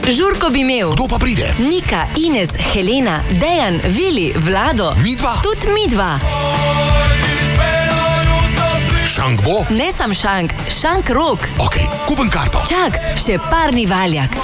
Žurko bi imel. Kdo pa pride? Nika, Ines, Helena, Dejan, Vili, Vlado. Midva? Tudi midva. Šank bo? Ne sam šank, šank rok. Ok, kupim karto. Čak, še parni valjak.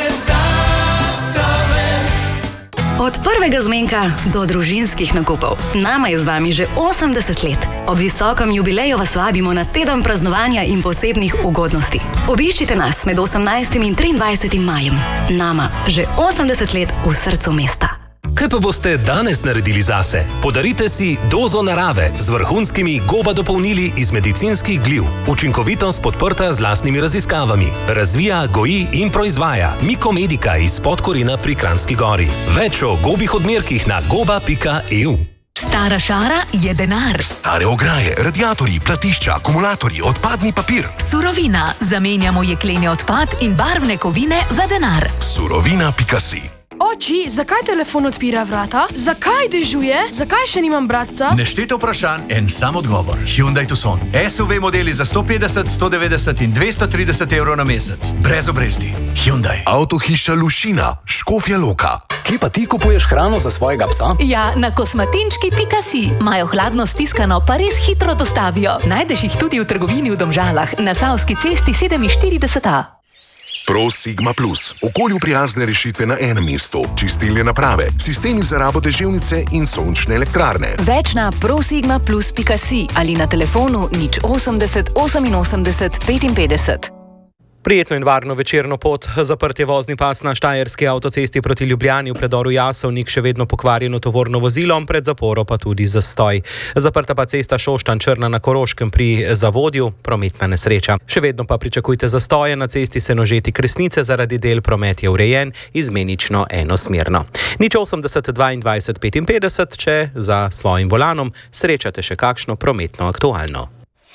Od prvega zmenka do družinskih nakupov. Nama je z vami že 80 let. Ob visokem jubileju vas vabimo na teden praznovanja in posebnih ugodnosti. Obiščite nas med 18. in 23. majem. Nama že 80 let v srcu mesta. Kaj pa boste danes naredili zase? Podarite si dozo narave z vrhunskimi GOBA dopolnili iz medicinskih gliv. Učinkovitost podprta z lastnimi raziskavami. Razvija, goji in proizvaja Mikomedika iz Podkorina pri Kranjski Gori. Več o gobih odmerkih na goba.eu. Stara šara je denar. Stare ograje, radiatorji, platišča, akumulatorji, odpadni papir. Surovina. Zamenjamo jekleni odpad in barvne kovine za denar. Surovina.si. Oči, zakaj telefon odpira vrata? Zakaj dežuje? Zakaj še nimam bratca? Nešteto vprašanj, en sam odgovor. Hyundai Tucson. SUV modeli za 150, 190 in 230 evrov na mesec. Brez obresti. Hyundai. Avtohiša Lušina, Škofja Loka. Kje pa ti kupuješ hrano za svojega psa? Ja, na kosmatinčki.si. Imajo hladno stiskano, pa res hitro dostavijo. Najdeš jih tudi v trgovini v Domžalah, na Savski cesti 47A. Pro Sigma Plus. Okolju prijazne rešitve na enem mestu. Čistilne naprave, sistemi za rabo deževnice in sončne elektrarne. Več na prosigmaplus.si ali na telefonu 080 88 55. Prijetno in varno večerno pot. Zaprt je vozni pas na Štajerski avtocesti proti Ljubljani v predoru Jasovnik, še vedno pokvarjeno tovorno vozilo, pred zaporo pa tudi zastoj. Zaprta pa cesta Šoštanj-Črna na Koroškem pri Zavodju, prometna nesreča. Še vedno pa pričakujte zastoje na cesti Senožeti Kresnice, zaradi del promet je urejen izmenično enosmerno. 080 22 55, če za svojim volanom srečate še kakšno prometno aktualno.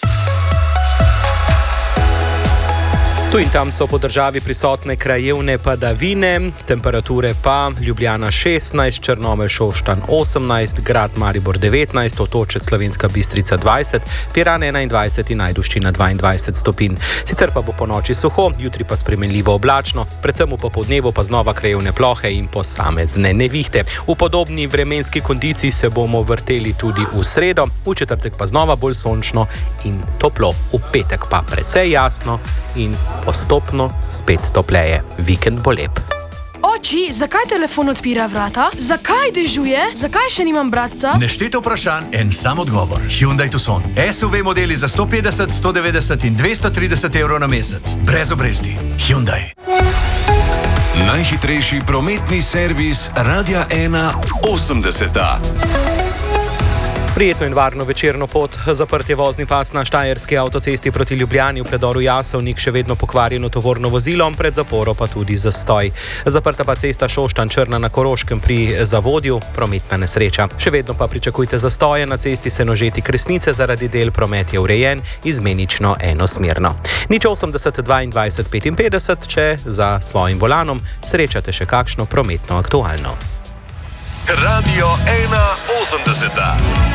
Tu in tam so po državi prisotne krajevne padavine, temperature pa Ljubljana 16, Črnomelj, Šoštanj 18, Grad Maribor 19, Otočec, Slovenska Bistrica 20, Piran 21 in Ajdovščina 22 stopinj. Sicer pa bo po noči suho, jutri pa spremenljivo oblačno, predvsem v popoldnevu pa znova krajevne plohe in posamezne nevihte. V podobni vremenski kondiciji se bomo vrteli tudi v sredo, v četrtek pa znova bolj sončno in toplo. V petek pa precej jasno in postopno spet topleje. Vikend bo lep. Oči, zakaj telefon odpira vrata? Zakaj dežuje? Zakaj še nimam bratca? Nešteto vprašanj, en sam odgovor. Hyundai Tucson. SUV modeli za 150, 190 in 230 evrov na mesec. Brez obresti. Hyundai. Najhitrejši prometni servis Radia 1 80. Prijetno in varno večerno pot. Zaprt je vozni pas na Štajerski avtocesti proti Ljubljani v predoru Jasovnik, še vedno pokvarjeno tovorno vozilo, pred zaporo pa tudi zastoj. Zaprta pa cesta Šoštanj-Črna na Koroškem pri Zavodju, prometna nesreča. Še vedno pa pričakujte zastoje na cesti Senožeti Kresnice, zaradi del promet je urejen izmenično enosmerno. 080 22 55, če za svojim volanom srečate še kakšno prometno aktualno. Radio 1 80.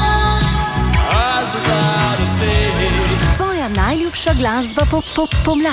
Tvoja najljubša glasba pomladi.